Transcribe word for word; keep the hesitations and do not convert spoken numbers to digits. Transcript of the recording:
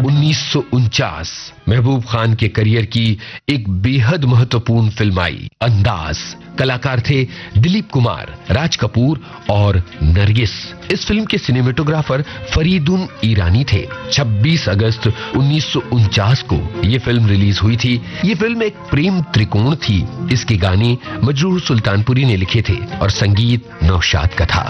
उन्नीस सौ उनचास महबूब खान के करियर की एक बेहद महत्वपूर्ण फिल्म आई, अंदाज। कलाकार थे दिलीप कुमार, राज कपूर और नरगिस। इस फिल्म के सिनेमेटोग्राफर फरीदुन ईरानी थे। छब्बीस अगस्त उन्नीस सौ उनचास को यह फिल्म रिलीज हुई थी। ये फिल्म एक प्रेम त्रिकोण थी। इसके गाने मजरूह सुल्तानपुरी ने लिखे थे और संगीत नौशाद का था।